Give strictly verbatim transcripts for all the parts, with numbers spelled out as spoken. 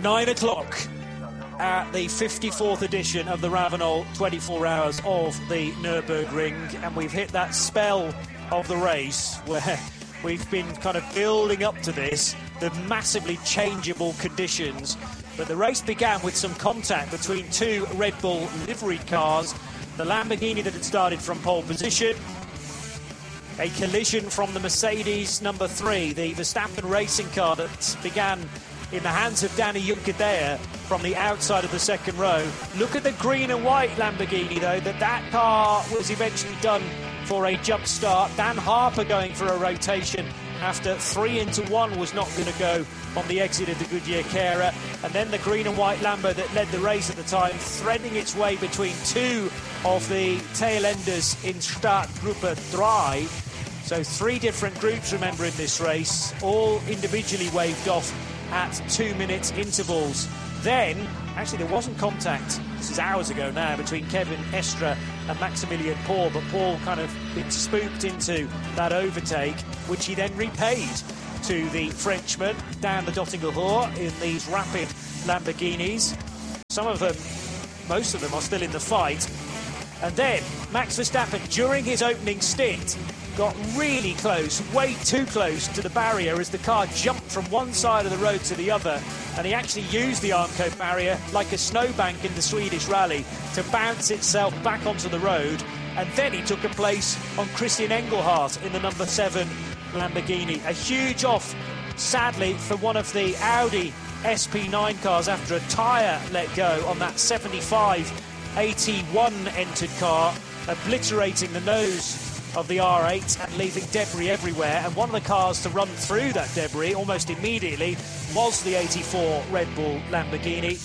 Nine o'clock at the fifty-fourth edition of the Ravenel twenty-four Hours of the Nürburgring, and we've hit that spell of the race where we've been kind of building up to this, the massively changeable conditions. But the race began with some contact between two Red Bull liveried cars, the Lamborghini that had started from pole position, a collision from the Mercedes number three, the Verstappen racing car that began in the hands of Danny Juncadella from the outside of the second row. Look at the green and white Lamborghini, though, that that car was eventually done for a jump start. Dan Harper going for a rotation after three into one was not going to go on the exit of the Goodyear Carer. And then the green and white Lambo that led the race at the time, threading its way between two of the tail enders in Startgruppe three. So three different groups, remember, in this race, all individually waved off at two-minute intervals. Then, actually, there wasn't contact, this is hours ago now, between Kevin Estre and Maximilian Paul, but Paul kind of been spooked into that overtake, which he then repaid to the Frenchman down the Dottingerhoor in these rapid Lamborghinis. Some of them, most of them, are still in the fight. And then Max Verstappen, during his opening stint, got really close, way too close to the barrier as the car jumped from one side of the road to the other, and he actually used the Armco barrier like a snowbank in the Swedish rally to bounce itself back onto the road, and then he took a place on Christian Engelhardt in the number seven Lamborghini. A huge off, sadly, for one of the Audi S P nine cars after a tyre let go on that seventy-five eighty-one entered car, obliterating the nose of the R eight and leaving debris everywhere. And one of the cars to run through that debris almost immediately was the eighty-four Red Bull Lamborghini.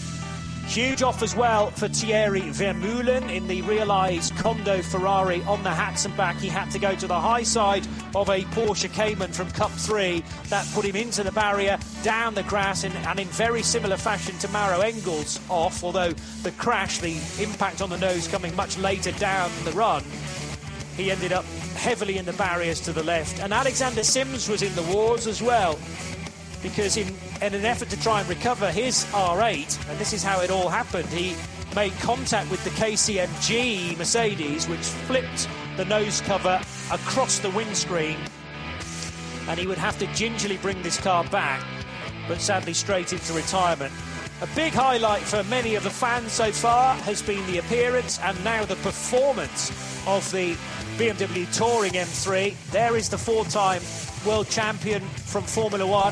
Huge off as well for Thierry Vermeulen in the realised Kondo Ferrari on the hats and back. He had to go to the high side of a Porsche Cayman from Cup three. That put him into the barrier, down the grass, in, and in very similar fashion to Maro Engels off, although the crash, the impact on the nose coming much later down the run. He ended up heavily in the barriers to the left. And Alexander Sims was in the wars as well, because in, in an effort to try and recover his R eight, and this is how it all happened, he made contact with the K C M G Mercedes, which flipped the nose cover across the windscreen, and he would have to gingerly bring this car back, but sadly straight into retirement. A big highlight for many of the fans so far has been the appearance and now the performance of the B M W Touring M three. There is the four-time world champion from Formula One,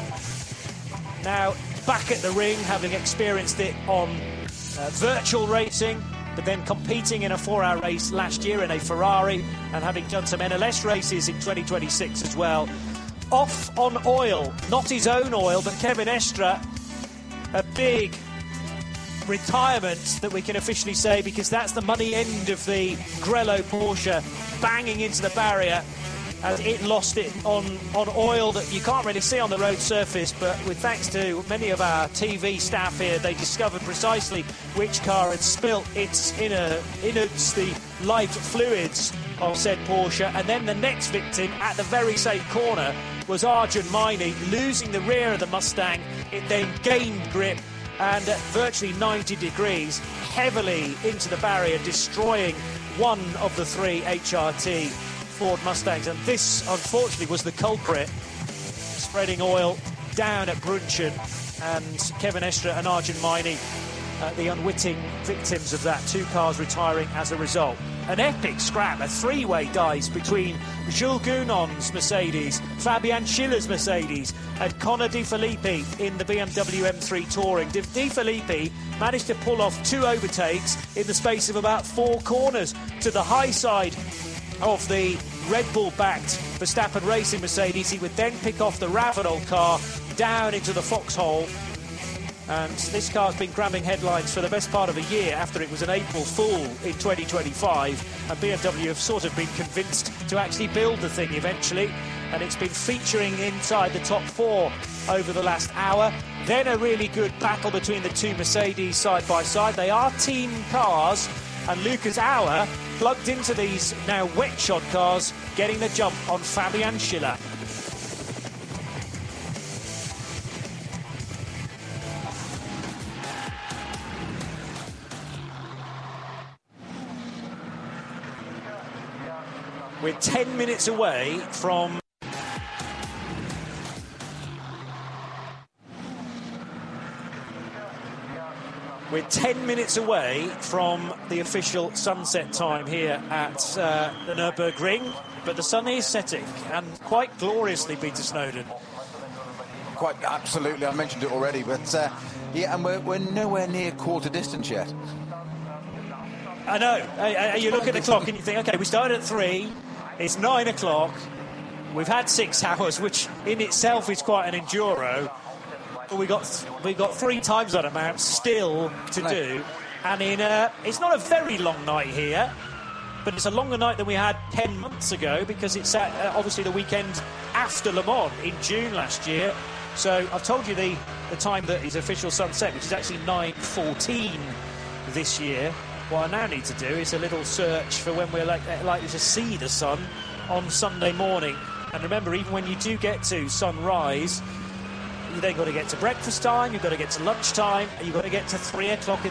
now back at the ring, having experienced it on uh, virtual racing, but then competing in a four-hour race last year in a Ferrari, and having done some N L S races in twenty twenty-six as well. Off on oil, not his own oil, but Kevin Estre, a big retirement that we can officially say, because that's the money end of the Grello Porsche banging into the barrier as it lost it on, on oil that you can't really see on the road surface, but with thanks to many of our T V staff here, they discovered precisely which car had spilt its inner innards, the life fluids of said Porsche. And then the next victim at the very same corner was Arjun Maini, losing the rear of the Mustang. It then gained grip and at virtually ninety degrees, heavily into the barrier, destroying one of the three H R T Ford Mustangs. And this, unfortunately, was the culprit, spreading oil down at Brunchen, and Kevin Estre and Arjun Maini, uh, the unwitting victims of that, two cars retiring as a result. An epic scrap, a three-way dice between Jules Gounon's Mercedes, Fabian Schiller's Mercedes, and Connor De Filippi in the B M W M three Touring. De, De Filippi managed to pull off two overtakes in the space of about four corners to the high side of the Red Bull-backed Verstappen Racing Mercedes. He would then pick off the Ravenel car down into the foxhole. And this car's been grabbing headlines for the best part of a year after it was an April Fool in twenty twenty-five. And B M W have sort of been convinced to actually build the thing eventually. And it's been featuring inside the top four over the last hour. Then a really good battle between the two Mercedes side by side. They are team cars. And Lucas Auer plugged into these now wet shod cars, getting the jump on Fabian Schiller. We're ten minutes away from... We're ten minutes away from the official sunset time here at uh, the Nürburgring, but the sun is setting, and quite gloriously, Peter Snowden. Quite absolutely, I mentioned it already, but uh, yeah, and we're, we're nowhere near quarter distance yet. I know. Uh, you look at the clock and you think, OK, we started at three, it's nine o'clock, we've had six hours, which in itself is quite an enduro. But we got we got three times that amount still to do, and in uh, it's not a very long night here, but it's a longer night than we had ten months ago because it's at, uh, obviously the weekend after Le Mans in June last year. So I've told you the the time that is official sunset, which is actually nine fourteen this year. What I now need to do is a little search for when we're like, likely to see the sun on Sunday morning. And remember, even when you do get to sunrise, you then got to get to breakfast time, you've got to get to lunchtime, you've got to get to three o'clock in